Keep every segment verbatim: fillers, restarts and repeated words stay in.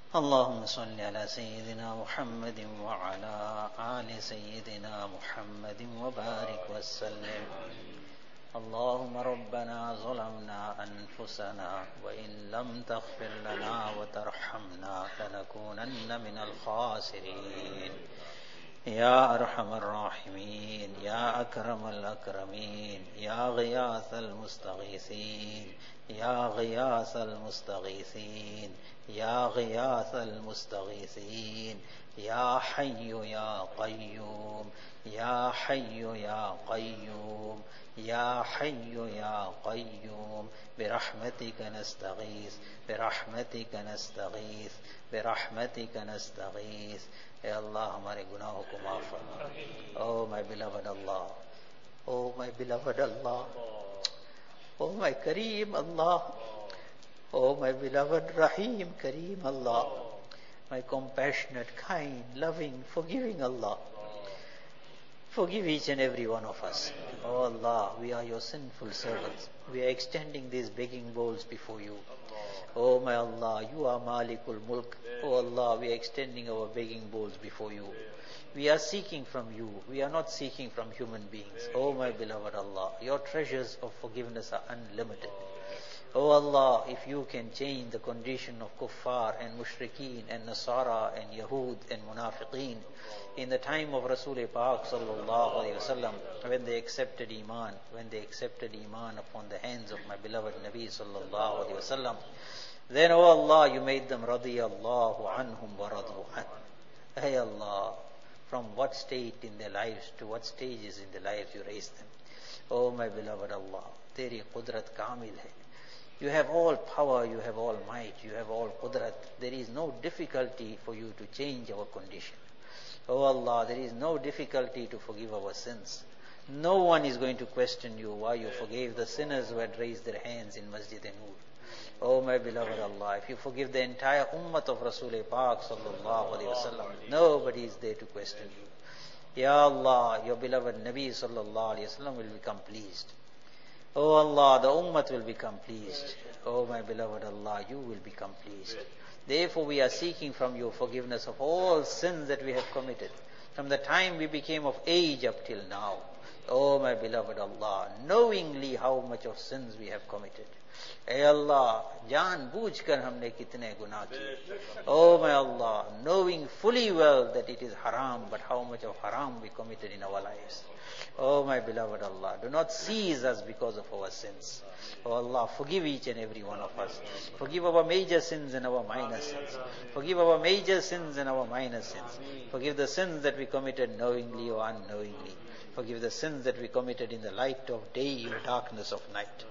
اللهم صل على سيدنا محمد وعلى آل سيدنا محمد وبارك وسلم. اللهم ربنا ظلمنا أنفسنا وإن لم تغفر لنا وترحمنا لنكونن من الخاسرين. يا أرحم الراحمين، يا أكرم الأكرمين، يا غياث المستغيثين، يا غياث المستغيثين، يا غياث المستغيثين، يا حي يا قيوم، يا حي يا قيوم، يا حي يا قيوم، برحمتك نستغيث، برحمتك نستغيث، برحمتك نستغيث. اے اللہ ہمارے گناہوں کو معاف فرما. Oh my beloved Allah, oh my beloved Allah, oh my Kareem Allah, oh my beloved Rahim Kareem Allah, my compassionate, kind, loving, forgiving Allah. Forgive each and every one of us. Oh Allah, we are your sinful servants. We are extending these begging bowls before you. Oh my Allah, you are Malikul Mulk. Oh Allah, we are extending our begging bowls before you. We are seeking from you. We are not seeking from human beings. Oh my beloved Allah, your treasures of forgiveness are unlimited. Oh Allah, if you can change the condition of kuffar and mushrikeen and Nasara and Yahud and Munafiqeen in the time of Rasul Pak sallallahu alayhi wa sallam, when they accepted Iman, when they accepted Iman upon the hands of my beloved Nabi sallallahu alayhi wa sallam, then, oh Allah, you made them radiyallahu anhum wa radu an. Hey Allah, from what state in their lives to what stages in their lives you raised them. Oh my beloved Allah, teri qudrat kamil hai. You have all power, you have all might, you have all qudrat. There is no difficulty for you to change our condition. Oh Allah, there is no difficulty to forgive our sins. No one is going to question you why you forgave the sinners who had raised their hands in Masjid-e-Noor. Oh my beloved Allah, if you forgive the entire ummah of Rasul Pak sallallahu alayhi wa sallam, nobody is there to question you. Ya Allah, your beloved Nabi sallallahu alayhi wa sallam will become pleased. Oh Allah, the ummah will become pleased. Oh my beloved Allah, you will become pleased. Therefore we are seeking from you forgiveness of all sins that we have committed, from the time we became of age up till now. Oh my beloved Allah, knowingly how much of sins we have committed. Hey Allah, jaan booj kar humne kitne gunah kiye. Oh my Allah, knowing fully well that it is haram, but how much of haram we committed in our lives. Oh my beloved Allah, do not seize us because of our sins. Oh Allah, forgive each and every one of us. Forgive our major sins and our minor sins. Forgive our major sins and our minor sins. Forgive the sins that we committed knowingly or unknowingly. Forgive the sins that we committed in the light of day or darkness of night.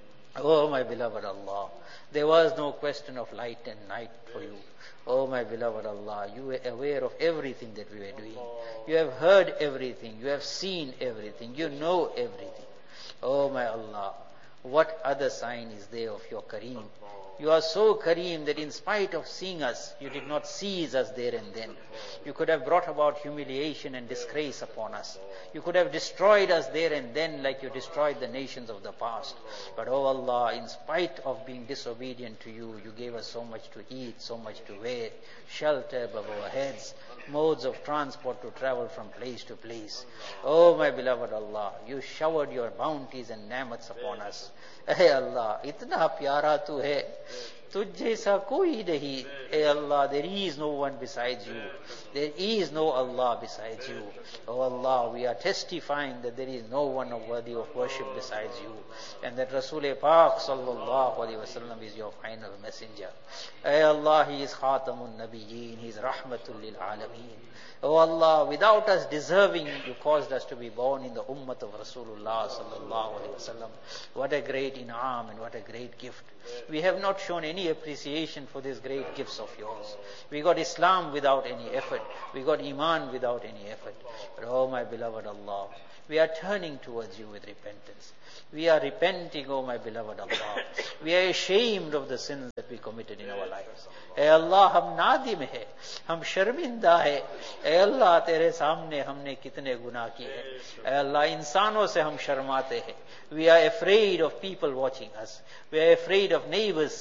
Oh my beloved Allah, there was no question of light and night for you. Oh my beloved Allah, you were aware of everything that we were doing. You have heard everything. You have seen everything. You know everything. Oh my Allah, what other sign is there of your Kareem? You are so Kareem that in spite of seeing us, you did not seize us there and then. You could have brought about humiliation and disgrace upon us. You could have destroyed us there and then like you destroyed the nations of the past. But oh Allah, in spite of being disobedient to you, you gave us so much to eat, so much to wear, shelter above our heads, modes of transport to travel from place to place. Oh my beloved Allah, you showered your bounties and ni'mats upon us. Hey Allah, itna pyara tu hai, tujh jaisa koi nahi. Hey Allah, there is no one besides you. There is no Allah besides you. Oh Allah, we are testifying that there is no one worthy of worship besides you, and that Rasul Pak sallallahu alaihi wasallam is your final messenger. Hey Allah, he is Khatamun Nabiyyin, he is Rahmatul lil Alameen. Oh Allah, without us deserving, you caused us to be born in the ummah of Rasulullah sallallahu alaihi wasallam. What a great in'am and what a great gift. We have not shown any appreciation for these great gifts of yours. We got Islam without any effort. We got Iman without any effort. But oh my beloved Allah, we are turning towards you with repentance. We are repenting, oh my beloved Allah. We are ashamed of the sins that we committed in our lives. Hey Allah, hum nadim hai, hum sharminda hai. Hey Allah, tere samne humne kitne gunah kiye hai. Hey Allah, insanon se hum sharmate hai. We are afraid of people watching us. We are afraid of neighbors seeing us.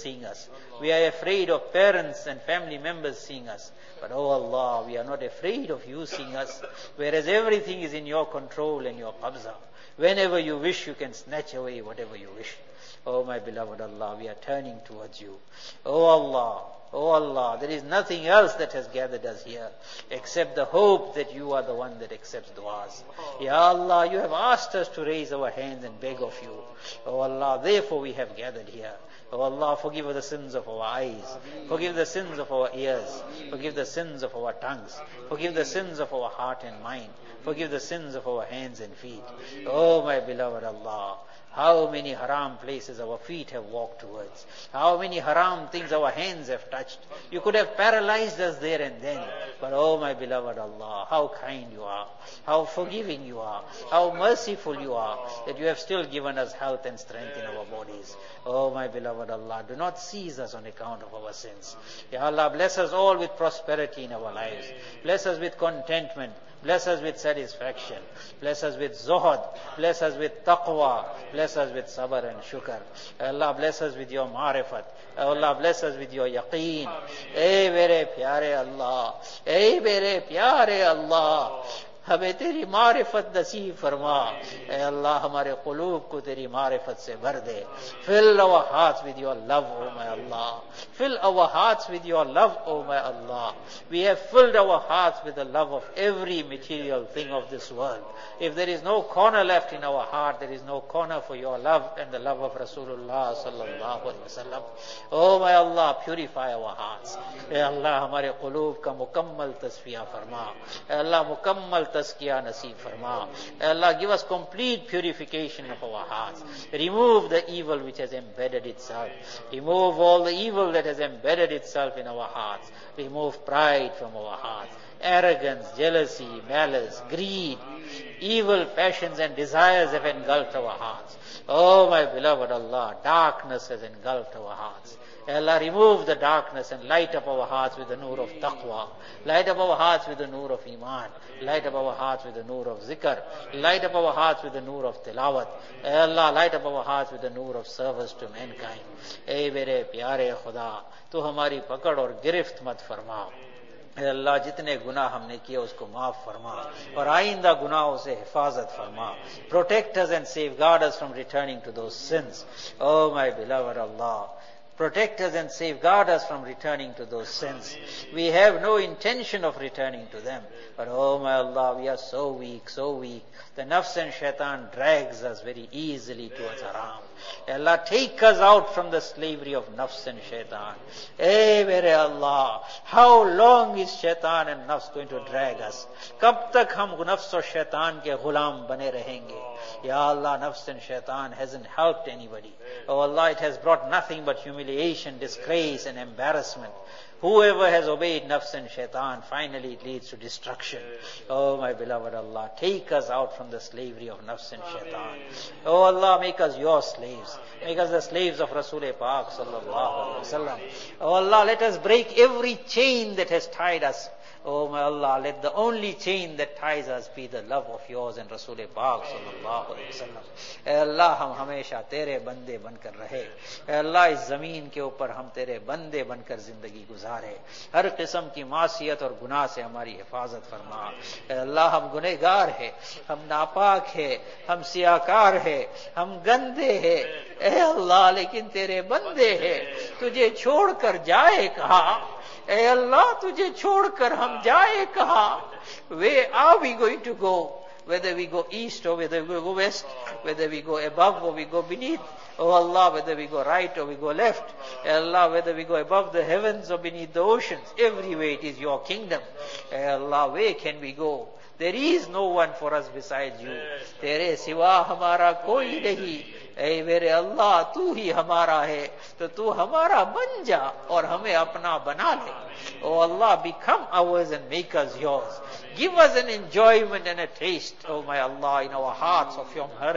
us. We are afraid of parents and family members seeing us. But oh Allah, we are not afraid of you seeing us, whereas everything is in your control and your qabza. Whenever you wish, you can snatch away whatever you wish. Oh my beloved Allah, we are turning towards you. Oh Allah, oh Allah, there is nothing else that has gathered us here except the hope that you are the one that accepts du'as. Ya Allah, you have asked us to raise our hands and beg of you. Oh Allah, therefore we have gathered here. Oh Allah, forgive the sins of our eyes. Forgive the sins of our ears. Forgive the sins of our tongues. Forgive the sins of our heart and mind. Forgive the sins of our hands and feet. Oh my beloved Allah, how many haram places our feet have walked towards. How many haram things our hands have touched. You could have paralyzed us there and then. But oh my beloved Allah, how kind you are. How forgiving you are. How merciful you are. That you have still given us health and strength in our bodies. Oh my beloved Allah, do not seize us on account of our sins. Ya Allah, bless us all with prosperity in our lives. Bless us with contentment. Bless us with satisfaction. Bless us with zuhud. Bless us with taqwa. Bless us with sabr and shukr. Allah, bless us with your ma'rifat. Allah, bless us with your yaqeen. Ey mere pyare Allah. Ey mere pyare Allah. हमें तेरी मारिफत नसीब फरमा. ऐ अल्लाह हमारे क़ुलूब को तेरी मारिफत से भर दे. Fill our hearts with your love, O my Allah. Fill our hearts with your love, O my Allah. We have filled our hearts with the love of every material thing of this world. If there is no corner left in our heart, there is no corner for your love and the love of Rasulullah sallallahu alaihi wasallam. Oh my Allah, purify our hearts. ऐ अल्लाह हमारे क़ुलूब का मुकम्मल तस्फिया फरमा. ऐ अल्लाह मुकम्मल तस्किया नसीब फरमा. Allah, give us complete purification of our hearts. Remove the evil which has embedded itself. Remove all the evil that has embedded itself in our hearts. Remove pride from our hearts. Arrogance, jealousy, malice, greed, evil passions and desires have engulfed our hearts. Oh my beloved Allah, darkness has engulfed our hearts. Allah, remove the darkness and light up our hearts with the nur of taqwa. Light up our hearts with the nur of iman. Light up our hearts with the nur of zikr. Light up our hearts with the nur of tilawat. Allah, light up our hearts with the nur of service to mankind. Ey mere pyare Khuda, tu hamari pakad aur girift mat farma. अल्लाह जितने गुनाह हमने किए उसको माफ फरमा और आइंदा गुनाहों से हिफाजत फरमा. Protect us and safeguard us from returning to those sins. Oh my beloved Allah, protect us and safeguard us from returning to those sins. We have no intention of returning to them. But oh my Allah, we are so weak, so weak. The nafs and shaitan drags us very easily towards haram. Allah, take us out from the slavery of nafs and shaitan. Hey, mere Allah, how long is shaitan and nafs going to drag us? Kab tak hum nafs aur shaitan ke ghulam bane rahenge? Ya Allah, nafs and shaitan hasn't helped anybody. Oh Allah, it has brought nothing but humiliation, disgrace and embarrassment. Whoever has obeyed nafs and shaitan, finally it leads to destruction. Oh my beloved Allah, take us out from the slavery of nafs and shaitan. Oh Allah, make us your slaves. Make us the slaves of Rasul Pak sallallahu alaihi wasallam. Oh Allah, let us break every chain that has tied us. Oh my Allah, let the only chain that ties us be the love of yours and Rasul Pak sallallahu alaihi wasallam. ऐ अल्लाह, हम हमेशा तेरे बंदे बनकर रहे. ऐ अल्लाह, इस जमीन के ऊपर हम तेरे बंदे बनकर जिंदगी गुजारे. हर किस्म की मासियत और गुनाह से हमारी हिफाजत फरमा. ऐ अल्लाह, हम गुनहगार हैं, हम नापाक हैं, हम सियाकार हैं, हम गंदे हैं. ऐ अल्लाह, लेकिन तेरे बंदे हैं. तुझे छोड़कर जाए कहाँ? ऐ अल्लाह, तुझे छोड़कर हम जाए कहाँ? Where are we going to go? Whether we go east or whether we go west, whether we go above or we go beneath. Oh Allah, whether we go right or we go left. Allah, whether we go above the heavens or beneath the oceans. Everywhere it is your kingdom. Allah, where can we go? There is no one for us besides you. तेरे सिवा हमारा कोई नहीं. ऐ मेरे अल्लाह, तू ही हमारा है, तो तू हमारा बन जा और हमें अपना बना ले. Oh Allah, become ours and make us yours. Give us an enjoyment and a taste, oh my Allah, in our hearts of your marifat.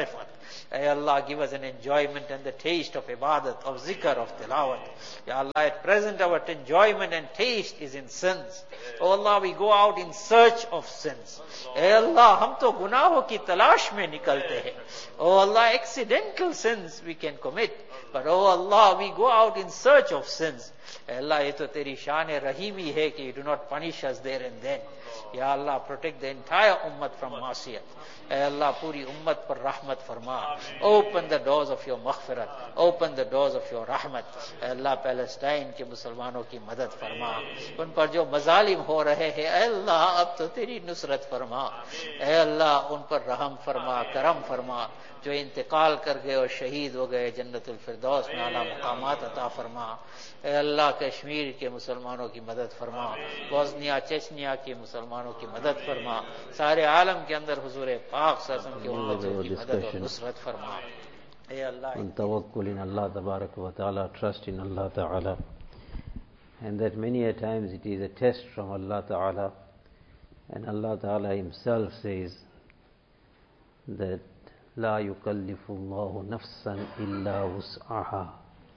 Ya Allah, give us an enjoyment and the taste of ibadat, of zikr, of tilawat. Ya Allah, at present our enjoyment and taste is in sins. Oh Allah, we go out in search of sins. Ya Allah, hum to gunaho ki talash mein nikalte hain. Oh Allah, accidental sins we can commit. But oh Allah, we go out in search of sins. Allah, ye to teri shaan-e-rahimi hai ki you do not punish us there and then. Ya Allah, protect the entire ummat from masiyat. Ya Allah, puri ummat par rahmat farma. Open the doors of your maghfirat. Open the doors of your rahmat. Ya Allah, Palestine ke Muslimano ki madad farma. Un par jo mazalim ho rahe hai, Ya Allah, ab to teri nusrat farma. Ya Allah, un par raham farma, karam farma. जो इंतकाल कर गए और शहीद हो गए, जन्नतुल फिरदौस में आला मकामात अता फरमा। ए अल्लाह, कश्मीर के मुसलमानों की मदद फरमा, बोस्निया चेचनिया के मुसलमानों की मदद फरमा, सारे आलम के अंदर हुजूर पाक सल्लल्लाहु अलैहि वसल्लम की उम्मतों की मदद और नुसरत फरमा। ए अल्लाह, on tawakkul in Allah tabarak wa ta'ala, trust in Allah ta'ala, and that many a times it is a test from Allah ta'ala, and Allah ta'ala himself says that لا يكلف الله نفسا إلا وسعها.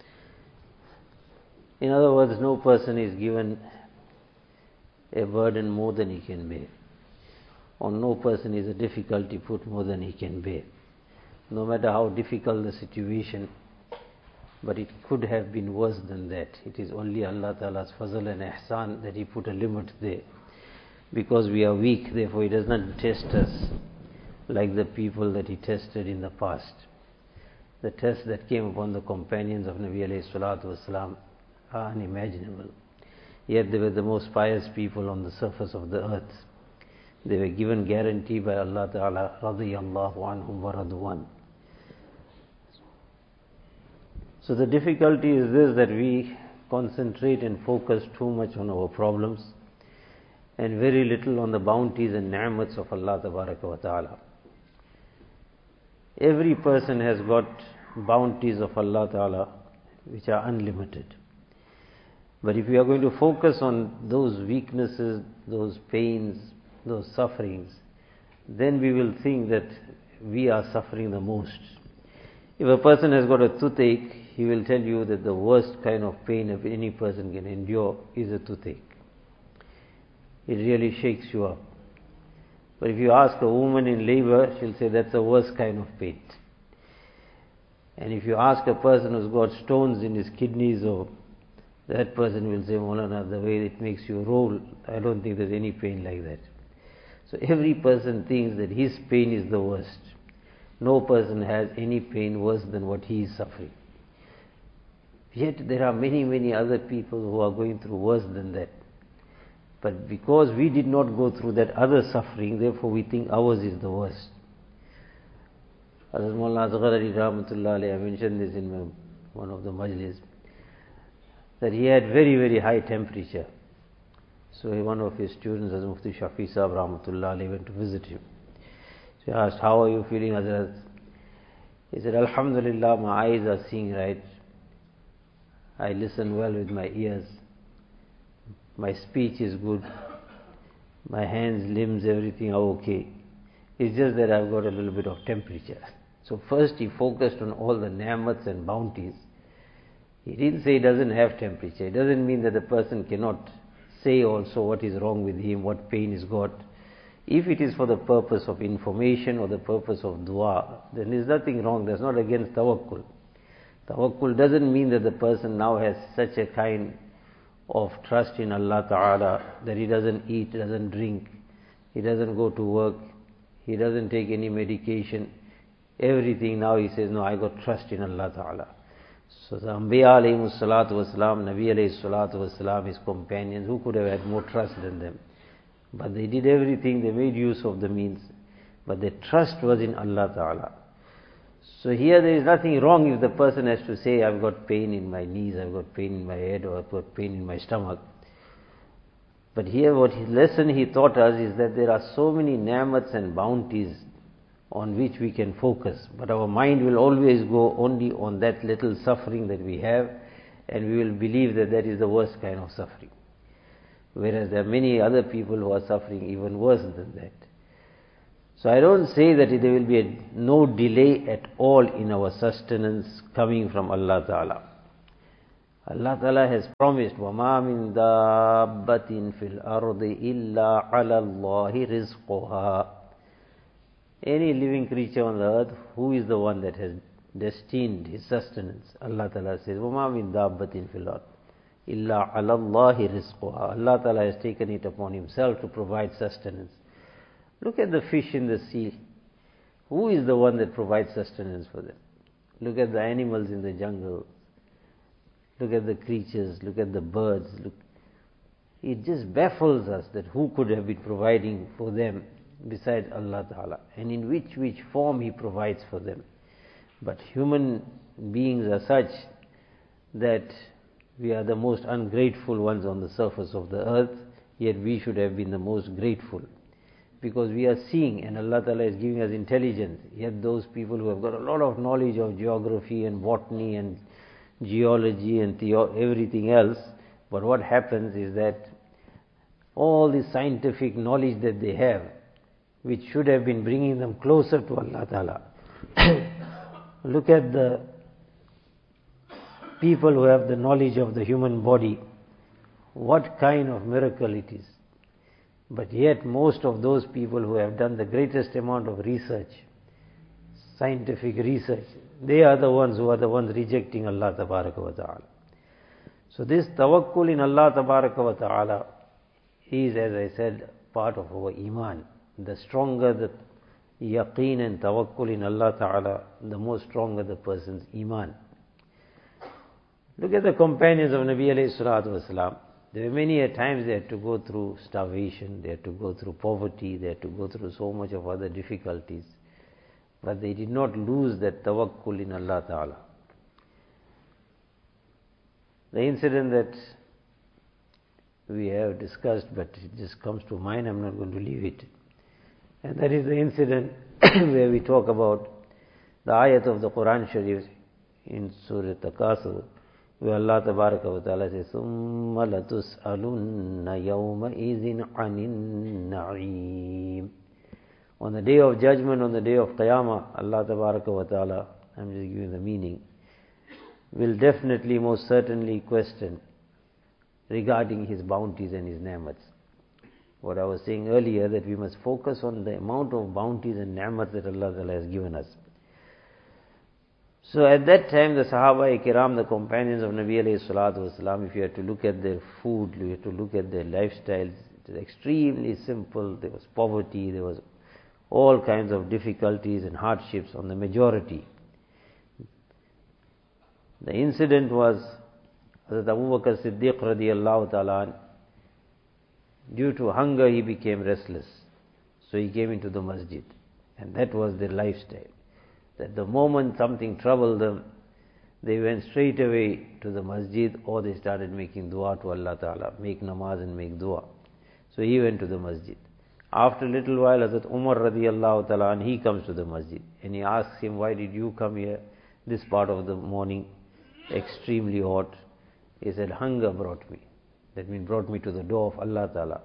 In other words, no person is given a burden more than he can bear, or no person is a difficulty put more than he can bear, no matter how difficult the situation. But it could have been worse than that. It is only Allah Ta'ala's fazl and ihsan that He put a limit there, because we are weak. Therefore He does not test us like the people that He tested in the past. The tests that came upon the companions of Nabi alayhi salatu wasalam are unimaginable. Yet they were the most pious people on the surface of the earth. They were given guarantee by Allah Ta'ala, radiyallahu anhum wa radwan. So the difficulty is this, that we concentrate and focus too much on our problems and very little on the bounties and ni'mats of Allah Tabaraka wa Ta'ala. Every person has got bounties of Allah Ta'ala which are unlimited. But if we are going to focus on those weaknesses, those pains, those sufferings, then we will think that we are suffering the most. If a person has got a toothache, he will tell you that the worst kind of pain that any person can endure is a toothache. It really shakes you up. But if you ask a woman in labor, she'll say that's the worst kind of pain. And if you ask a person who's got stones in his kidneys, or that person will say, Maulana, the way it makes you roll, I don't think there's any pain like that. So every person thinks that his pain is the worst. No person has any pain worse than what he is suffering. Yet there are many, many other people who are going through worse than that. But because we did not go through that other suffering, therefore we think ours is the worst. Hazrat Maulana Asghar Ali Rahmatullah Alayhi, I mentioned this in my, one of the majlis, that he had very, very high temperature. So one of his students, Hazrat Mufti Shafi Sahab Rahmatullah Alayhi, went to visit him. So he asked, how are you feeling, Hazrat? He said, Alhamdulillah, my eyes are seeing right. I listen well with my ears. My speech is good. My hands, limbs, everything are okay. It's just that I've got a little bit of temperature. So first he focused on all the ni'mats and bounties. He didn't say he doesn't have temperature. It doesn't mean that the person cannot say also what is wrong with him, what pain he's got. If it is for the purpose of information or the purpose of dua, then there's nothing wrong. That's not against tawakkul. Tawakkul doesn't mean that the person now has such a kind of trust in Allah Ta'ala that he doesn't eat, doesn't drink, he doesn't go to work, he doesn't take any medication. Everything now he says, no, I got trust in Allah Ta'ala. So the Anbiya alayhi salatu wasalam, Nabi alayhi salatu wasalam, his companions, who could have had more trust than them? But they did everything, they made use of the means, but their trust was in Allah Ta'ala. So here there is nothing wrong if the person has to say, I've got pain in my knees, I've got pain in my head, or I've got pain in my stomach. But here what his lesson he taught us is that there are so many ni'mats and bounties on which we can focus. But our mind will always go only on that little suffering that we have, and we will believe that that is the worst kind of suffering. Whereas there are many other people who are suffering even worse than that. So I don't say that there will be a, no delay at all in our sustenance coming from Allah Ta'ala. Allah Ta'ala has promised, وَمَا مِن دَابَّةٍ فِي الْأَرْضِ إِلَّا عَلَى اللَّهِ رِزْقُهَا. Any living creature on the earth, who is the one that has destined his sustenance? Allah Ta'ala says, وَمَا مِن دَابَّةٍ فِي الْأَرْضِ إِلَّا عَلَى اللَّهِ رِزْقُهَا. Allah Ta'ala has taken it upon himself to provide sustenance. Look at the fish in the sea. Who is the one that provides sustenance for them? Look at the animals in the jungle. Look at the creatures. Look at the birds. Look. It just baffles us that who could have been providing for them besides Allah Ta'ala, and in which which form He provides for them. But human beings are such that we are the most ungrateful ones on the surface of the earth, yet we should have been the most grateful. Because we are seeing, and Allah Ta'ala is giving us intelligence, yet those people who have got a lot of knowledge of geography and botany and geology and theo- everything else, but what happens is that all the scientific knowledge that they have, which should have been bringing them closer to Allah Ta'ala. Look at the people who have the knowledge of the human body, what kind of miracle it is. But yet most of those people who have done the greatest amount of research, scientific research, they are the ones who are the ones rejecting Allah Tabaraka wa Ta'ala. So this tawakkul in Allah Tabaraka wa Ta'ala is, as I said, part of our iman. The stronger the yaqeen and tawakkul in Allah Ta'ala, the more stronger the person's iman. Look at the companions of Nabi alayhi salatu wasalam. There were many a times they had to go through starvation, they had to go through poverty, they had to go through so much of other difficulties. But they did not lose that tawakkul in Allah Ta'ala. The incident that we have discussed, but it just comes to mind, I'm not going to leave it. And that is the incident where we talk about the ayat of the Quran Sharif in Surah Takasur, where Allah Tabaraka wa Ta'ala says, ثُمَّ لَتُسْأَلُنَّ يَوْمَئِذٍ عَنِ النَّعِيمِ. On the day of judgment, on the day of Qiyamah, Allah Tabaraka wa Ta'ala, I'm just giving the meaning, will definitely, most certainly question regarding His bounties and His ni'mats. What I was saying earlier, that we must focus on the amount of bounties and ni'mats that Allah Ta'ala has given us. So at that time, the Sahaba-i-Kiram, the companions of Nabi alayhi salatu wasalam, if you had to look at their food, you had to look at their lifestyles, it was extremely simple. There was poverty, there was all kinds of difficulties and hardships on the majority. The incident was Hazrat Abu Bakr Siddiq radiyallahu ta'ala, due to hunger he became restless. So he came into the masjid. And that was their lifestyle. That the moment something troubled them, they went straight away to the masjid, or they started making dua to Allah Ta'ala, make namaz and make dua. So he went to the masjid. After a little while, Hazrat Umar radiyallahu ta'ala, and he comes to the masjid. And he asks him, why did you come here this part of the morning, extremely hot? He said, hunger brought me. That means brought me to the door of Allah Ta'ala.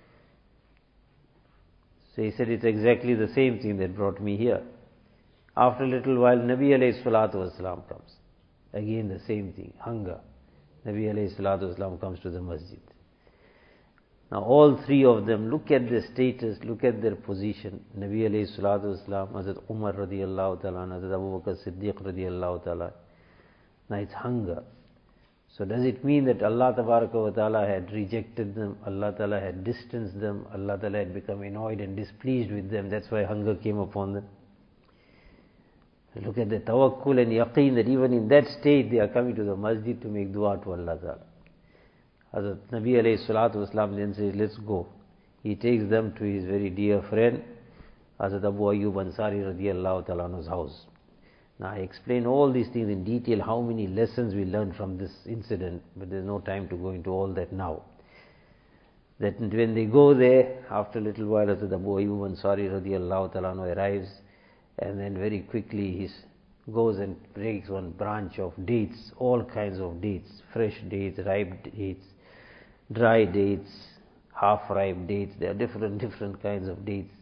So he said, it's exactly the same thing that brought me here. After a little while, Nabi alayhi salatu wasalam comes. Again the same thing, hunger. Nabi alayhi salatu wasalam comes to the masjid. Now all three of them, look at their status, look at their position. Nabi alayhi salatu wasalam, Hazrat Umar radiyallahu ta'ala, Hazrat Abu Bakr Siddiq radiyallahu ta'ala. Now it's hunger. So does it mean that Allah Tabaraka wa Ta'ala had rejected them, Allah Ta'ala had distanced them, Allah Ta'ala had become annoyed and displeased with them, that's why hunger came upon them? Look at the tawakkul and yaqeen that even in that state they are coming to the masjid to make dua to Allah Ta'ala. Hazrat Nabi alayhi salatu wasalam then says, let's go. He takes them to his very dear friend, Hazrat Abu Ayyub Ansari radiyallahu ta'ala's house. Now I explain all these things in detail, how many lessons we learn from this incident, but there's no time to go into all that now. That when they go there, after a little while, Hazrat Abu Ayyub Ansari radiyallahu ta'ala arrives, and then very quickly he goes and breaks one branch of dates, all kinds of dates, fresh dates, ripe dates, dry dates, half-ripe dates, there are different, different kinds of dates.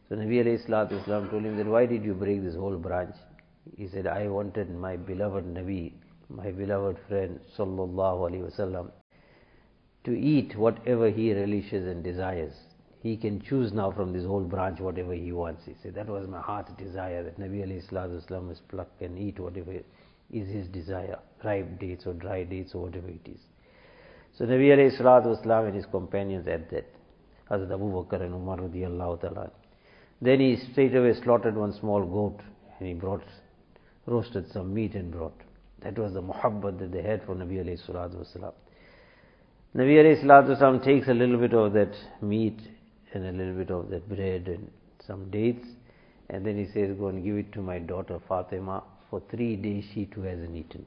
So Nabi alayhi salatu wasalam told him that, why did you break this whole branch? He said, I wanted my beloved Nabi, my beloved friend, sallallahu alayhi wasallam, to eat whatever he relishes and desires. He can choose now from this whole branch whatever he wants. He said, that was my heart's desire, that Nabi alayhi salatu wasalam must pluck and eat whatever is his desire, ripe dates or dry dates or whatever it is. So Nabi alayhi salatu wasalam and his companions ate that. Hazrat Abu Bakr and Umar radiyallahu ta'ala. Then he straight away slaughtered one small goat and he brought, roasted some meat and brought. That was the muhabbat that they had for Nabi alayhi salatu wasalam. Nabi alayhi salatu wasalam takes a little bit of that meat and a little bit of that bread and some dates, and then he says, go and give it to my daughter Fatima. For three days she too hasn't eaten.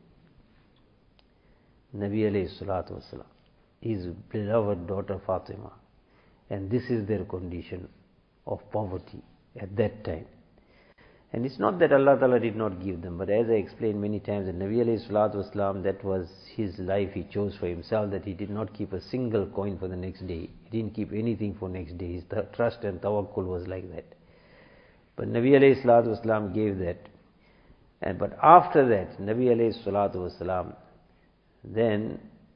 Nabi alayhi salatu wasalam, his beloved daughter Fatima. And this is their condition of poverty at that time. And it's not that Allah Ta'ala did not give them, but as I explained many times, that Nabi alayhi salatu wasalam, that was his life he chose for himself, that he did not keep a single coin for the next day. He didn't keep anything for next day. His trust and tawakkul was like that. But Nabi alayhi salatu wasalam gave that. And but after that, Nabi alayhi salatu wasalam then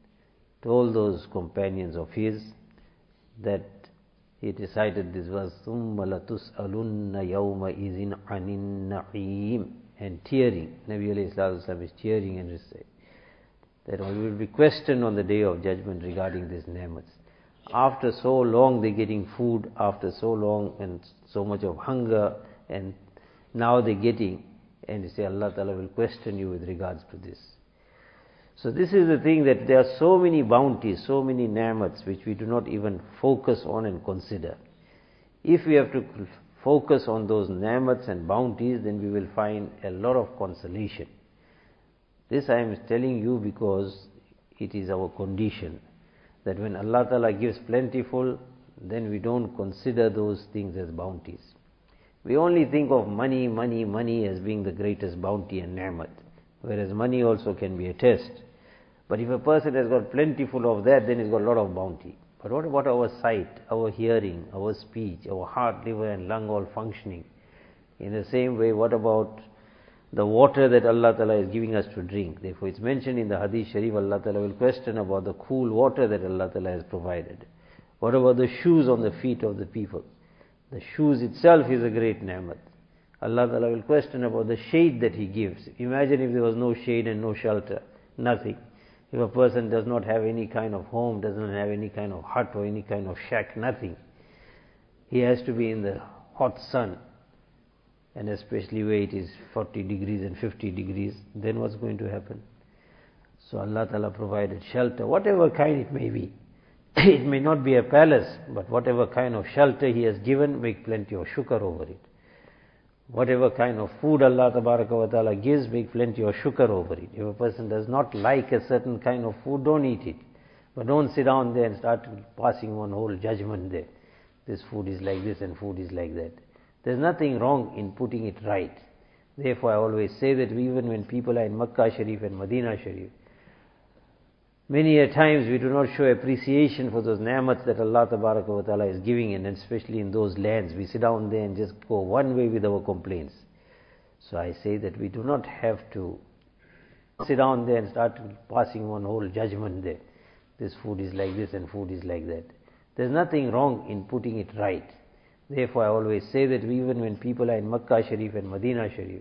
told those companions of his that he decided this was ثُمَّ لَتُسْأَلُنَّ يَوْمَئِذٍ عَنِ النَّعِيمِ, and tearing. Nabi alayhi salatu wasalam is tearing and recite that we will be questioned on the day of judgment regarding these ni'mats. After so long they're getting food, after so long and so much of hunger, and now they're getting, and you say Allah Ta'ala will question you with regards to this. So this is the thing, that there are so many bounties, so many ni'mats which we do not even focus on and consider. If we have to focus on those ni'mats and bounties, then we will find a lot of consolation. This I am telling you because it is our condition, that when Allah Ta'ala gives plentiful, then we don't consider those things as bounties. We only think of money, money, money as being the greatest bounty and ni'mat, whereas money also can be a test. But if a person has got plentiful of that, then he's got a lot of bounty. But what about our sight, our hearing, our speech, our heart, liver and lung all functioning? In the same way, what about the water that Allah Ta'ala is giving us to drink? Therefore it's mentioned in the Hadith Sharif, Allah Ta'ala will question about the cool water that Allah Ta'ala has provided. What about the shoes on the feet of the people? The shoes itself is a great ni'mat. Allah Ta'ala will question about the shade that He gives. Imagine if there was no shade and no shelter, nothing. If a person does not have any kind of home, doesn't have any kind of hut or any kind of shack, nothing. He has to be in the hot sun, and especially where it is forty degrees and fifty degrees, then what's going to happen? So Allah Ta'ala provided shelter, whatever kind it may be. It may not be a palace, but whatever kind of shelter He has given, make plenty of shukr over it. Whatever kind of food Allah Tabaraka wa Ta'ala gives, make plenty of shukr over it. If a person does not like a certain kind of food, don't eat it. But don't sit down there and start passing one whole judgment there. This food is like this and food is like that. There's nothing wrong in putting it right. Therefore I always say that even when people are in Makkah Sharif and Medina Sharif, many a times we do not show appreciation for those ni'mats that Allah Tabaraka wa Ta'ala is giving, and especially in those lands. We sit down there and just go one way with our complaints. So I say that we do not have to sit down there and start passing one whole judgment there. This food is like this and food is like that. There's nothing wrong in putting it right. Therefore I always say that even when people are in Makkah Sharif and Medina Sharif,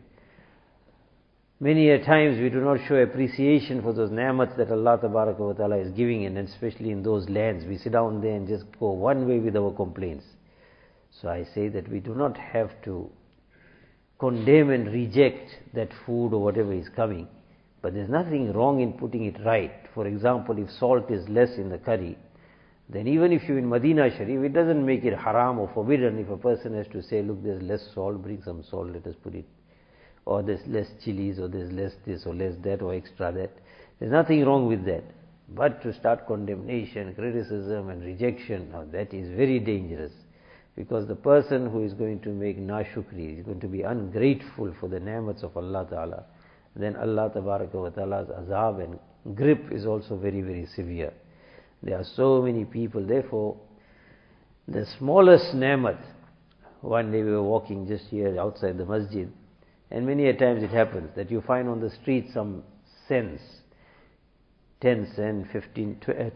many a times we do not show appreciation for those ni'mats that Allah Tabaraka wa Ta'ala is giving, and especially in those lands. We sit down there and just go one way with our complaints. So I say that we do not have to condemn and reject that food or whatever is coming. But there's nothing wrong in putting it right. For example, if salt is less in the curry, then even if you're in Medina Sharif, it doesn't make it haram or forbidden if a person has to say, look, there's less salt, bring some salt, let us put it. Or there's less chilies, or there's less this, or less that, or extra that. There's nothing wrong with that. But to start condemnation, criticism and rejection, now that is very dangerous. Because the person who is going to make nashukri, is going to be ungrateful for the ni'mats of Allah Ta'ala, then Allah Tabaraka wa Ta'ala's azab and grip is also very, very severe. There are so many people, therefore, the smallest ni'mat, one day we were walking just here outside the masjid, and many a times it happens that you find on the street some cents, ten cents, fifteen,